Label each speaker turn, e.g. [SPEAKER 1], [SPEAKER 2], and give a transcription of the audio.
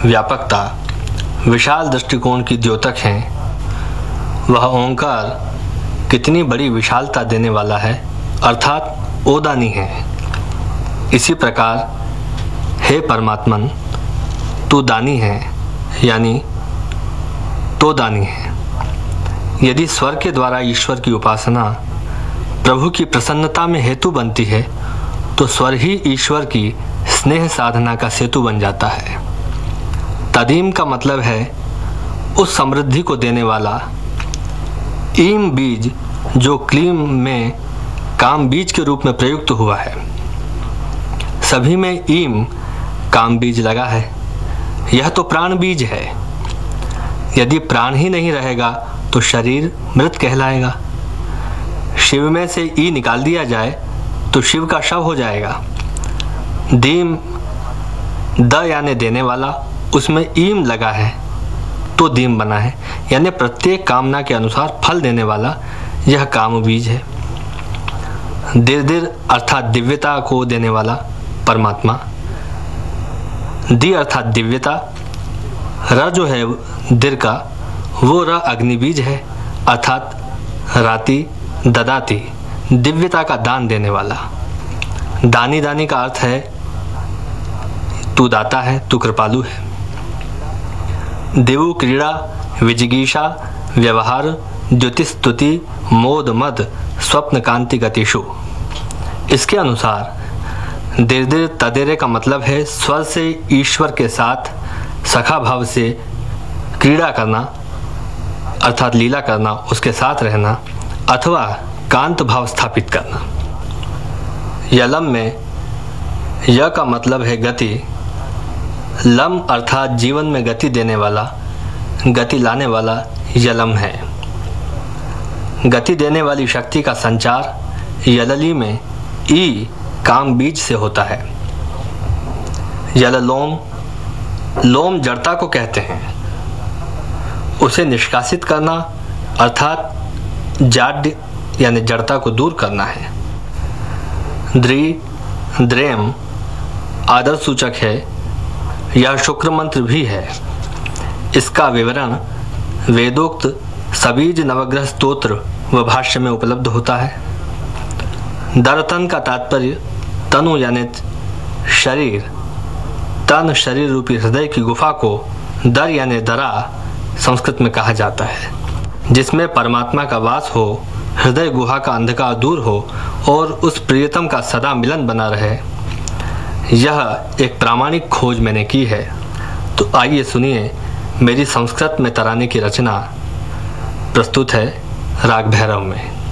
[SPEAKER 1] व्यापकता, विशाल दृष्टिकोण की द्योतक हैं। वह ओंकार कितनी बड़ी विशालता देने वाला है, अर्थात ओदानी है। इसी प्रकार हे परमात्मन, तू दानी है, यानी तो दानी है। यदि स्वर के द्वारा ईश्वर की उपासना प्रभु की प्रसन्नता में हेतु बनती है, तो स्वर ही ईश्वर की स्नेह साधना का सेतु बन जाता है। तदीम का मतलब है उस समृद्धि को देने वाला। ईम बीज जो क्लीम में काम बीज के रूप में प्रयुक्त हुआ है, सभी में ईम काम बीज लगा है। यह तो प्राण बीज है। यदि प्राण ही नहीं रहेगा तो शरीर मृत कहलाएगा। शिव में से ई निकाल दिया जाए तो शिव का शव हो जाएगा। दीम द यानी देने वाला, उसमें ईम लगा है तो दीम बना है, यानी प्रत्येक कामना के अनुसार फल देने वाला यह काम बीज है। दिर अर्थात दिव्यता को देने वाला परमात्मा। दी अर्थात दिव्यता। र जो है दिर का, वो र अग्नि बीज है, अर्थात राति ददाती, दिव्यता का दान देने वाला। दानी दानी का अर्थ है तू दाता है, तू कृपालु है। देवु क्रीड़ा विजिगीषा व्यवहार द्युतिस्तुति मोद मद स्वप्न कांति गतिषु। इसके अनुसार दिर तदेरे का मतलब है स्वर से ईश्वर के साथ सखा भाव से क्रीड़ा करना, अर्थात लीला करना, उसके साथ रहना, अथवा कांत भाव स्थापित करना। यलम में य का मतलब है गति। लम अर्थात जीवन में गति देने वाला, गति लाने वाला यलम है। गति देने वाली शक्ति का संचार यलली में ई काम बीज से होता है। यललोम, लोम जड़ता को कहते हैं। उसे निष्कासित करना अर्थात जाड्य यानी जड़ता को दूर करना है। द्रेम आदर सूचक है। यह शुक्र मंत्र भी है। इसका विवरण वेदोक्त सबीज नवग्रह स्तोत्र व भाष्य में उपलब्ध होता है। दरतन का तात्पर्य तनु यानी शरीर, तन शरीर रूपी हृदय की गुफा को दर यानी दरा संस्कृत में कहा जाता है, जिसमें परमात्मा का वास हो, हृदय गुहा का अंधकार दूर हो और उस प्रियतम का सदा मिलन बना रहे। यह एक प्रामाणिक खोज मैंने की है। तो आइए सुनिए मेरी संस्कृत में तराने की रचना। प्रस्तुत है राग भैरव में।